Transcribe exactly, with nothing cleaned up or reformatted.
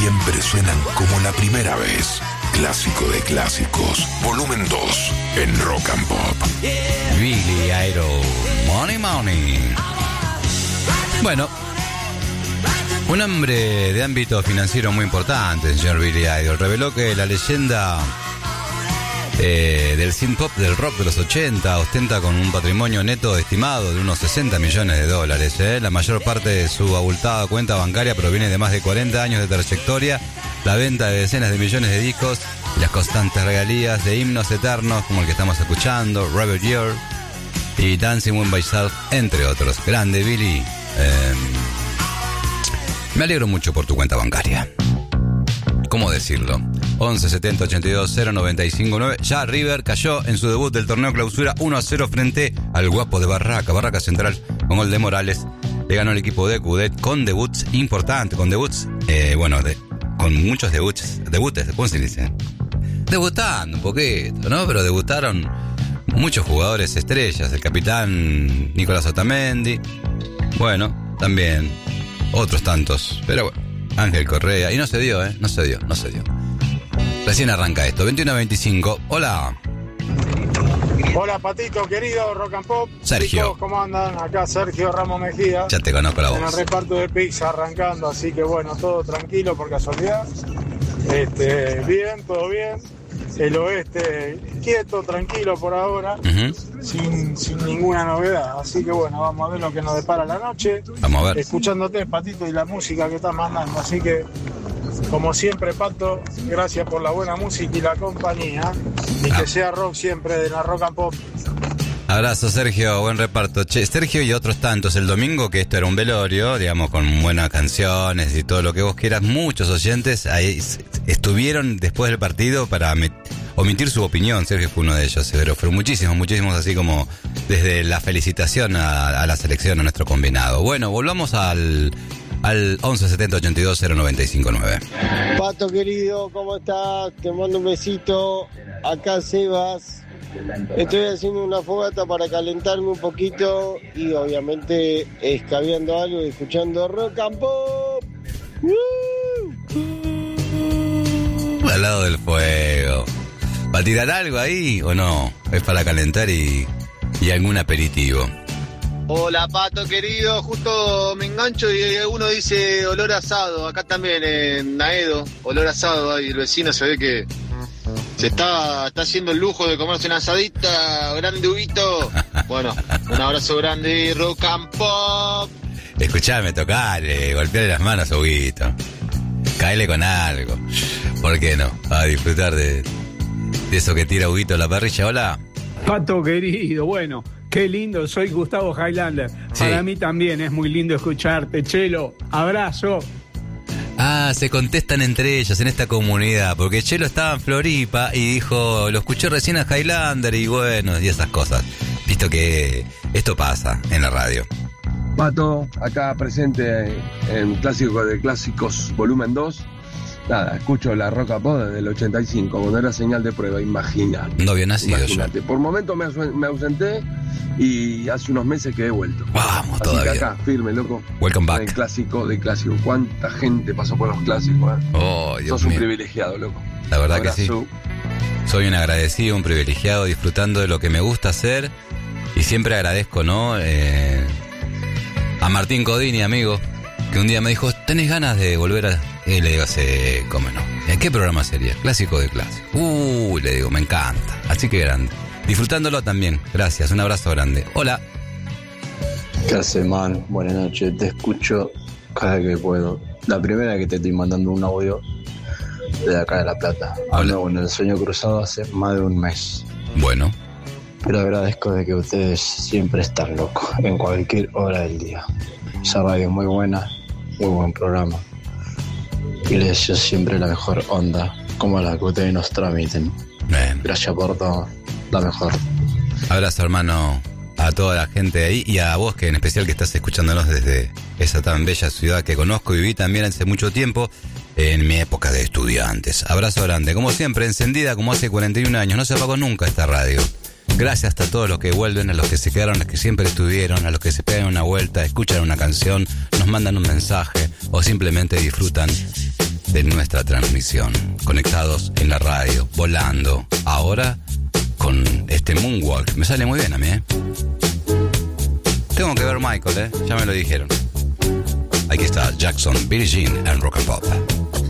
siempre suenan como la primera vez. Clásico de clásicos, volumen dos, en Rock and Pop. Billy Idol, Money Money. Bueno, un hombre de ámbito financiero muy importante, el señor Billy Idol, reveló que la leyenda eh, del synth pop del rock de los ochenta ostenta con un patrimonio neto estimado de unos sesenta millones de dólares. Eh. La mayor parte de su abultada cuenta bancaria proviene de más de cuarenta años de trayectoria, la venta de decenas de millones de discos y las constantes regalías de himnos eternos como el que estamos escuchando, Rebel Year y Dancing with Myself, entre otros. Grande, Billy. Eh, me alegro mucho por tu cuenta bancaria. ¿Cómo decirlo? once setenta ochenta y dos cero noventa y cinco nueve. Ya River cayó en su debut del torneo clausura uno a cero frente al guapo de Barraca, Barraca Central, con gol de Morales. Le ganó el equipo de Cudet con debuts importantes, con debuts, eh, bueno, de, con muchos debuts, debutes, ¿cómo se dice? Debutando un poquito, ¿no? Pero debutaron muchos jugadores estrellas, el capitán Nicolás Otamendi, bueno, también otros tantos, pero bueno, Ángel Correa, y no se dio, ¿eh? No se dio, no se dio. Recién arranca esto, veintiuno a veinticinco. Hola. Hola, Patito, querido, Rock and Pop. Sergio. Chicos, ¿cómo andan? Acá Sergio Ramos Mejía. Ya te conozco la voz. En el reparto de pizza arrancando, así que bueno, todo tranquilo por casualidad. Este, bien, todo bien. El oeste quieto, tranquilo por ahora, uh-huh. sin, sin ninguna novedad. Así que bueno, vamos a ver lo que nos depara la noche. Vamos a ver. Escuchándote, Patito, y la música que estás mandando. Así que, como siempre, Pato, gracias por la buena música y la compañía. Y ah. que sea rock siempre de la Rock and Pop. Abrazo, Sergio, buen reparto. Che, Sergio y otros tantos, el domingo, que esto era un velorio, digamos, con buenas canciones y todo lo que vos quieras, muchos oyentes ahí estuvieron después del partido para met- omitir su opinión. Sergio fue uno de ellos, pero fueron muchísimos, muchísimos, así como desde la felicitación a, a la selección, a nuestro combinado. Bueno, volvamos al, al once setenta ochenta y dos cero noventa y cinco nueve. Pato querido, ¿cómo estás? Te mando un besito. Acá Sebas. Estoy haciendo una fogata para calentarme un poquito y obviamente escabeando algo y escuchando Rock and Pop. ¡Woo! Al lado del fuego. ¿Va a tirar algo ahí o no? Es para calentar y, y algún aperitivo. Hola, Pato querido, justo me engancho y uno dice olor asado. Acá también en Naedo, olor asado. Y el vecino se ve que se está, está haciendo el lujo de comerse una asadita. Grande, Huguito. Bueno, un abrazo grande, Rock and Pop. Escuchame, tocale, golpeale las manos a Huguito. Caele con algo. ¿Por qué no? A disfrutar de, de eso que tira Huguito a la parrilla. Hola. Pato querido, bueno, qué lindo, soy Gustavo Highlander. Sí. Para mí también es muy lindo escucharte, Chelo. Abrazo. Ah, se contestan entre ellos en esta comunidad, porque Chelo estaba en Floripa y dijo, lo escuché recién a Highlander y bueno, y esas cosas. Visto que esto pasa en la radio. Pato, acá presente en Clásico de Clásicos volumen dos. Nada, escucho la Rock and Pop desde el ochenta y cinco, cuando era señal de prueba, imagina. No había nacido Imagínate. Yo. Por momentos me, me ausenté y hace unos meses que he vuelto. Vamos, así todavía. Que acá, firme, loco. Welcome back. El Clásico de Clásicos. ¿Cuánta gente pasó por los clásicos? Eh? Oh, Dios Sos mío. un privilegiado, loco. La verdad Abrazo. Que sí. Soy un agradecido, un privilegiado, disfrutando de lo que me gusta hacer. Y siempre agradezco, ¿no? Eh, a Martín Codini, amigo, que un día me dijo, ¿tenés ganas de volver a...? Y le digo, sí, cómo no. ¿En qué programa sería? Clásico de Clásicos. Uy, le digo, me encanta. Así que grande. Disfrutándolo también. Gracias, un abrazo grande. Hola. ¿Qué hace, man? Buenas noches, te escucho cada vez que puedo. La primera que te estoy mandando un audio de acá de La Plata. Hablo con el sueño cruzado hace más de un mes. Bueno. Pero agradezco de que ustedes siempre están locos, en cualquier hora del día. Esa radio es muy buena, muy buen programa. Y les deseo siempre la mejor onda, como la que ustedes nos transmiten. Bien. Gracias por todo, la mejor. Abrazo, hermano, a toda la gente de ahí y a vos, que en especial que estás escuchándonos desde esa tan bella ciudad que conozco y viví también hace mucho tiempo, en mi época de estudiantes. Abrazo grande, como siempre, encendida como hace cuarenta y un años, no se apagó nunca esta radio. Gracias a todos los que vuelven, a los que se quedaron, a los que siempre estuvieron, a los que se pegan una vuelta, escuchan una canción, nos mandan un mensaje o simplemente disfrutan de nuestra transmisión. Conectados en la radio, volando. Ahora con este Moonwalk. Me sale muy bien a mí, ¿eh? Tengo que ver Michael, ¿eh? Ya me lo dijeron. Aquí está Jackson, Billie Jean en Rock and Pop.